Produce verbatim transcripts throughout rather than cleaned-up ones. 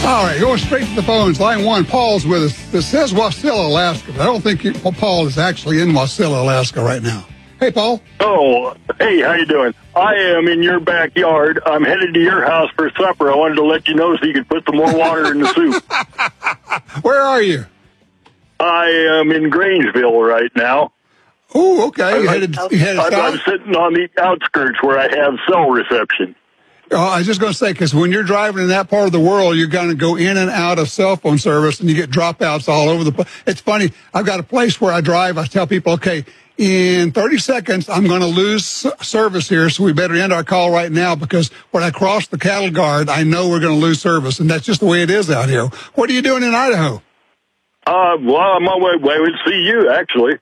All right, going straight to the phones. Line one, Paul's with us. This says Wasilla, Alaska, but I don't think he, Paul is actually in Wasilla, Alaska right now. Hey, Paul. Oh, hey, how you doing? I am in your backyard. I'm headed to your house for supper. I wanted to let you know so you could put some more water in the soup. Where are you? I am in Grangeville right now. Oh, okay. You headed, you headed I'm, I'm south? sitting on the outskirts where I have cell reception. Oh, I was just going to say, because when you're driving in that part of the world, you're going to go in and out of cell phone service, and you get dropouts all over the place. It's funny. I've got a place where I drive. I tell people, okay, in thirty seconds, I'm going to lose service here, so we better end our call right now, because when I cross the cattle guard, I know we're going to lose service, and that's just the way it is out here. What are you doing in Idaho? Uh, well, I'm on my way to see you, actually.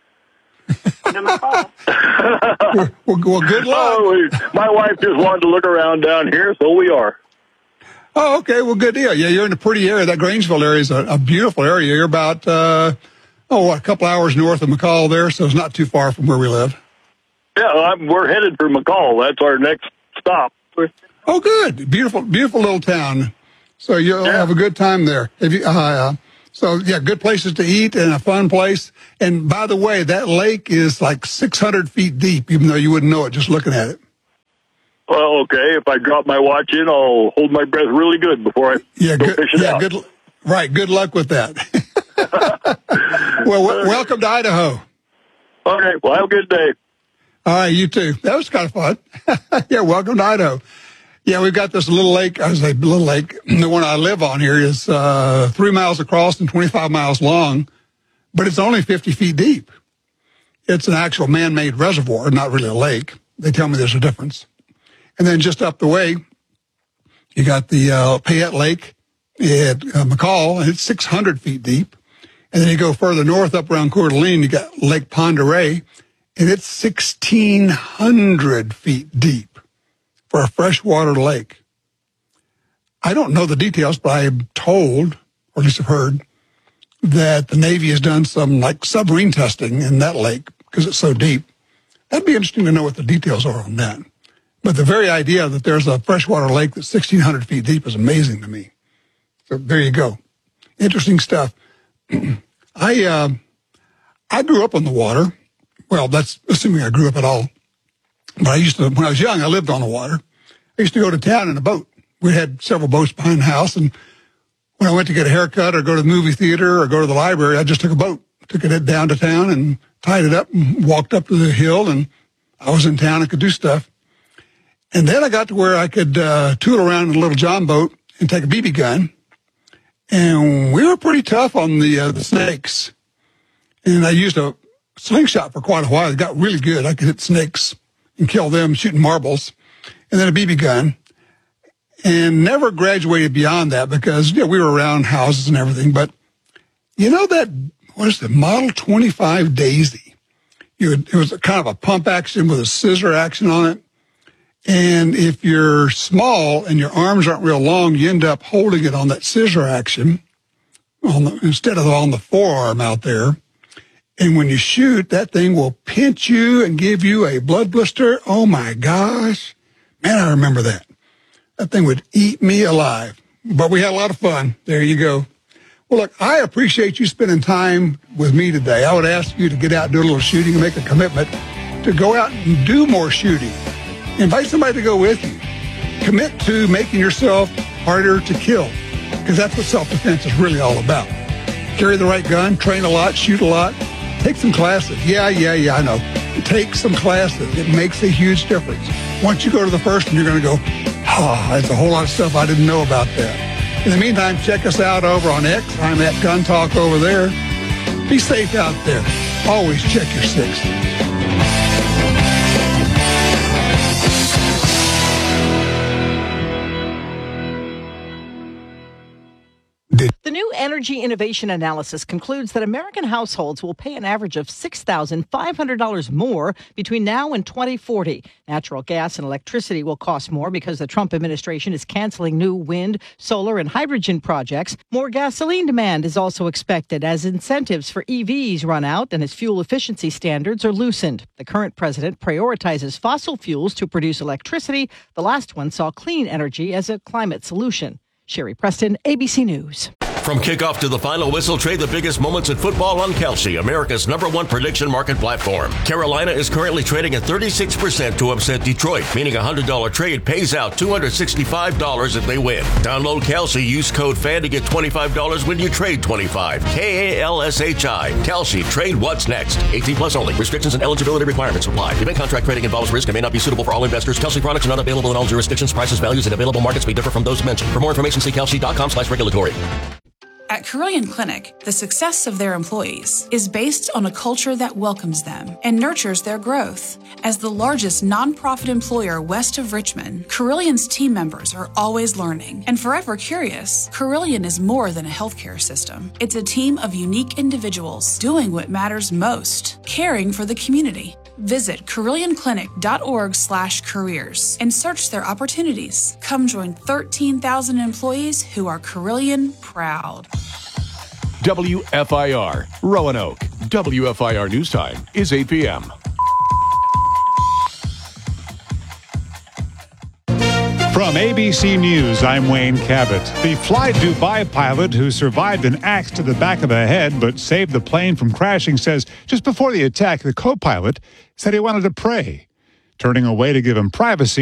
well, well, good luck. Oh, my wife just wanted to look around down here, so we are. Oh, okay. Well, good deal. Yeah, you're in a pretty area. That Grangeville area is a, a beautiful area. You're about, uh, oh, what, a couple hours north of McCall there, so it's not too far from where we live. Yeah, I'm, we're headed for McCall. That's our next stop. Oh, good. Beautiful, beautiful little town. So you'll yeah. have a good time there. If you, uh, So, yeah, good places to eat and a fun place. And by the way, that lake is like six hundred feet deep, even though you wouldn't know it just looking at it. Well, okay. If I drop my watch in, I'll hold my breath really good before I yeah, go good, fishing yeah, out. Good, right, good luck with that. well, w- welcome to Idaho. Okay, well, have a good day. All right, you too. That was kind of fun. yeah, welcome to Idaho. Yeah, we've got this little lake. I was a little lake. The one I live on here is uh, three miles across and twenty-five miles long, but it's only fifty feet deep. It's an actual man-made reservoir, not really a lake. They tell me there's a difference. And then just up the way, you got the uh, Payette Lake at uh, McCall, and it's six hundred feet deep. And then you go further north up around Coeur d'Alene, you got Lake Pend Oreille, and it's sixteen hundred feet deep. For a freshwater lake. I don't know the details, but I am told, or at least I've heard, that the Navy has done some like submarine testing in that lake because it's so deep. That'd be interesting to know what the details are on that. But the very idea that there's a freshwater lake that's sixteen hundred feet deep is amazing to me. So there you go. Interesting stuff. I, uh, I grew up on the water. Well, that's assuming I grew up at all. But I used to, when I was young, I lived on the water. I used to go to town in a boat. We had several boats behind the house, and when I went to get a haircut or go to the movie theater or go to the library, I just took a boat, took it down to town and tied it up and walked up to the hill, and I was in town and could do stuff. And then I got to where I could uh, tool around in a little John boat and take a B B gun, and we were pretty tough on the uh, the snakes. And I used a slingshot for quite a while. It got really good. I could hit snakes and kill them shooting marbles, and then a B B gun, and never graduated beyond that because, you know, we were around houses and everything. But you know that, what is it, Model twenty-five Daisy? You would, it was a kind of a pump action with a scissor action on it. And if you're small and your arms aren't real long, you end up holding it on that scissor action on the, instead of on the forearm out there. And when you shoot, that thing will pinch you and give you a blood blister. Oh, my gosh. Man, I remember that. That thing would eat me alive. But we had a lot of fun. There you go. Well, look, I appreciate you spending time with me today. I would ask you to get out and do a little shooting and make a commitment to go out and do more shooting. Invite somebody to go with you. Commit to making yourself harder to kill, because that's what self-defense is really all about. Carry the right gun, train a lot, shoot a lot. Take some classes. Yeah, yeah, yeah, I know. Take some classes. It makes a huge difference. Once you go to the first one, you're going to go, ah, oh, there's a whole lot of stuff I didn't know about that. In the meantime, check us out over on X. I'm at Gun Talk over there. Be safe out there. Always check your six. The new Energy Innovation Analysis concludes that American households will pay an average of six thousand five hundred dollars more between now and twenty forty. Natural gas and electricity will cost more because the Trump administration is canceling new wind, solar, and hydrogen projects. More gasoline demand is also expected as incentives for E Vs run out and as fuel efficiency standards are loosened. The current president prioritizes fossil fuels to produce electricity. The last one saw clean energy as a climate solution. Sherry Preston, A B C News. From kickoff to the final whistle, trade the biggest moments in football on Kalshi, America's number one prediction market platform. Carolina is currently trading at thirty-six percent to upset Detroit, meaning a one hundred dollars trade pays out two hundred sixty-five dollars if they win. Download Kalshi, use code FAN to get twenty-five dollars when you trade twenty-five dollars. K A L S H I. Kalshi, trade what's next. eighteen plus only. Restrictions and eligibility requirements apply. Event contract trading involves risk and may not be suitable for all investors. Kalshi products are not available in all jurisdictions. Prices, values, and available markets may differ from those mentioned. For more information, see kalshi.com slash regulatory. At Carillion Clinic, the success of their employees is based on a culture that welcomes them and nurtures their growth. As the largest nonprofit employer west of Richmond, Carillion's team members are always learning and forever curious. Carillion is more than a healthcare system. It's a team of unique individuals doing what matters most, caring for the community. Visit carillionclinic.org slash careers and search their opportunities. Come join thirteen thousand employees who are Carillion proud. W F I R, Roanoke. W F I R News Time is eight p.m. From A B C News, I'm Wayne Cabot. The Fly Dubai pilot who survived an axe to the back of the head but saved the plane from crashing says just before the attack, the co-pilot said he wanted to pray, turning away to give him privacy.